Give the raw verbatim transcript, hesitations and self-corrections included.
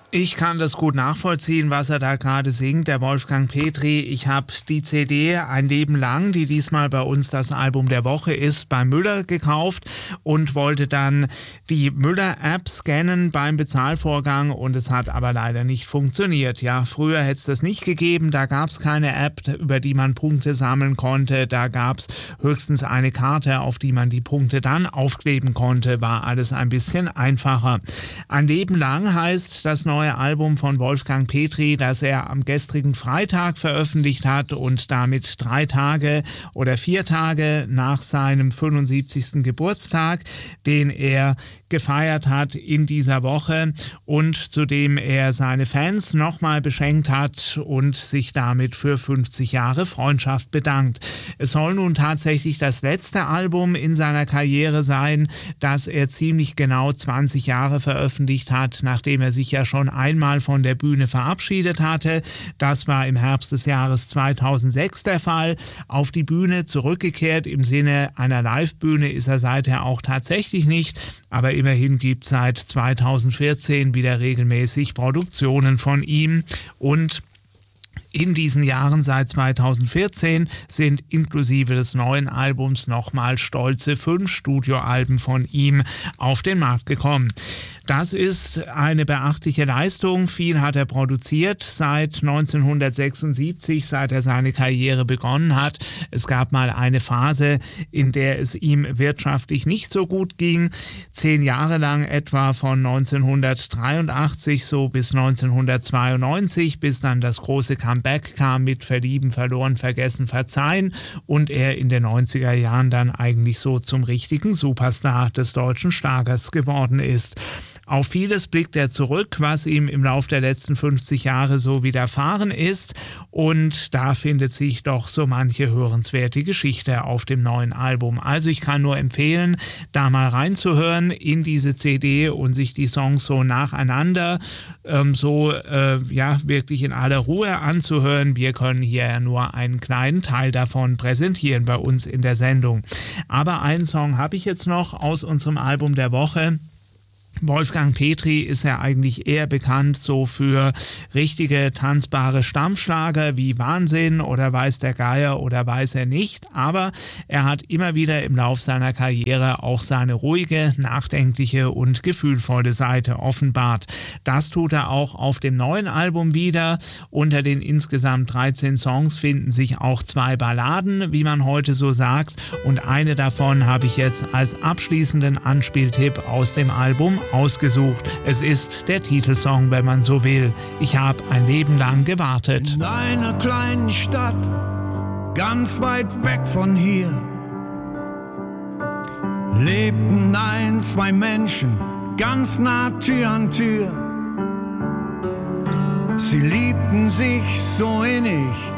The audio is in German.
Ich kann das gut nachvollziehen, was er da gerade singt, der Wolfgang Petri. Ich habe die C D Ein Leben lang, die diesmal bei uns das Album der Woche ist, bei Müller gekauft und wollte dann die Müller-App scannen beim Bezahlvorgang und es hat aber leider nicht funktioniert. Ja, früher hätte es das nicht gegeben, da gab es keine App, über die man Punkte sammeln konnte, da gab es höchstens eine Karte, auf die man die Punkte dann aufkleben konnte, war alles ein bisschen einfacher. Ein Leben lang heißt das neue neue Album von Wolfgang Petri, das er am gestrigen Freitag veröffentlicht hat und damit drei Tage oder vier Tage nach seinem fünfundsiebzigsten Geburtstag, den er gefeiert hat in dieser Woche und zu dem er seine Fans nochmal beschenkt hat und sich damit für fünfzig Jahre Freundschaft bedankt. Es soll nun tatsächlich das letzte Album in seiner Karriere sein, das er ziemlich genau zwanzig Jahre veröffentlicht hat, nachdem er sich ja schon einmal von der Bühne verabschiedet hatte. Das war im Herbst des Jahres zweitausendsechs der Fall. Auf die Bühne zurückgekehrt im Sinne einer Livebühne ist er seither auch tatsächlich nicht, aber immerhin gibt es seit zweitausendvierzehn wieder regelmäßig Produktionen von ihm und in diesen Jahren seit zweitausendvierzehn sind inklusive des neuen Albums nochmal stolze fünf Studioalben von ihm auf den Markt gekommen. Das ist eine beachtliche Leistung. Viel hat er produziert seit neunzehnhundertsechsundsiebzig, seit er seine Karriere begonnen hat. Es gab mal eine Phase, in der es ihm wirtschaftlich nicht so gut ging. Zehn Jahre lang etwa von neunzehnhundertdreiundachtzig so bis neunzehnhundertzweiundneunzig, bis dann das große Comeback kam mit Verlieben, Verloren, Vergessen, Verzeihen und er in den neunziger Jahren dann eigentlich so zum richtigen Superstar des deutschen Schlagers geworden ist. Auf vieles blickt er zurück, was ihm im Lauf der letzten fünfzig Jahre so widerfahren ist. Und da findet sich doch so manche hörenswerte Geschichte auf dem neuen Album. Also ich kann nur empfehlen, da mal reinzuhören in diese C D und sich die Songs so nacheinander ähm, so äh, ja wirklich in aller Ruhe anzuhören. Wir können hier ja nur einen kleinen Teil davon präsentieren bei uns in der Sendung. Aber einen Song habe ich jetzt noch aus unserem Album der Woche. Wolfgang Petri ist ja eigentlich eher bekannt so für richtige tanzbare Stammschlager wie Wahnsinn oder Weiß der Geier oder Weiß er nicht, aber er hat immer wieder im Lauf seiner Karriere auch seine ruhige, nachdenkliche und gefühlvolle Seite offenbart. Das tut er auch auf dem neuen Album wieder. Unter den insgesamt dreizehn Songs finden sich auch zwei Balladen, wie man heute so sagt, und eine davon habe ich jetzt als abschließenden Anspieltipp aus dem Album ausgesucht. Es ist der Titelsong, wenn man so will. Ich habe ein Leben lang gewartet. In einer kleinen Stadt, ganz weit weg von hier, lebten ein, zwei Menschen, ganz nah Tür an Tür. Sie liebten sich so innig,